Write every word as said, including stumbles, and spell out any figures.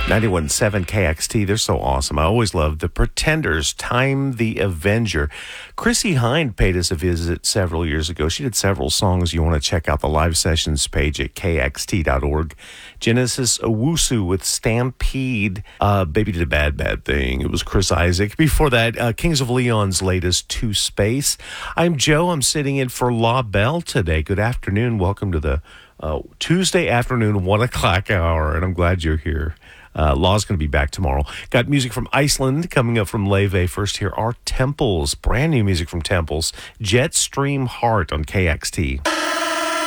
ninety-one point seven K X T, they're so awesome. I always love The Pretenders, Time the Avenger. Chrissy Hind paid us a visit several years ago. She did several songs. You want to check out the live sessions page at K X T dot org. Genesis Owusu with Stampede. Uh, Baby Did a Bad Bad Thing. It was Chris Isaac. Before that, uh, Kings of Leon's latest, To Space. I'm Joe. I'm sitting in for La Belle today. Good afternoon. Welcome to the uh, Tuesday afternoon, one o'clock hour, and I'm glad you're here. Uh, Law's going to be back tomorrow. Got music from Iceland coming up from Leve. First here are Temples. Brand new music from Temples. Jetstream Heart on K X T.